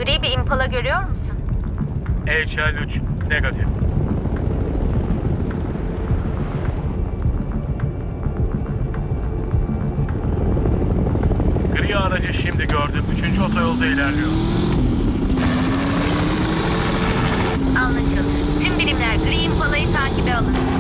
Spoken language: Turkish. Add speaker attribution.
Speaker 1: Gri bir Impala görüyor musun?
Speaker 2: HL3 negatif. Gri aracı şimdi gördüm. 3. otoyolda ilerliyor.
Speaker 1: Anlaşıldı. Tüm birimler Gri Impala'yı takibe alın.